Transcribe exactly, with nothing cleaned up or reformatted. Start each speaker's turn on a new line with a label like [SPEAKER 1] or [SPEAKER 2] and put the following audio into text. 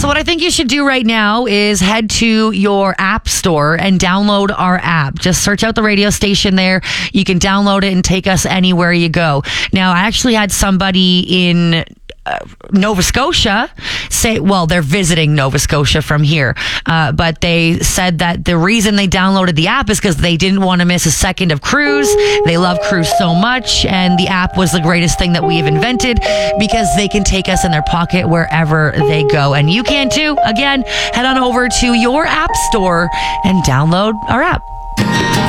[SPEAKER 1] So what I think you should do right now is head to your app store and download our app. Just search out the radio station there. You can download it and take us anywhere you go. Now, I actually had somebody in Uh, Nova Scotia say, well, they're visiting Nova Scotia from here, uh, but they said that the reason they downloaded the app is because they didn't want to miss a second of Cruise. They love Cruise so much, and the app was the greatest thing that we have invented because they can take us in their pocket wherever they go. And you can too. Again, head on over to your app store and download our app.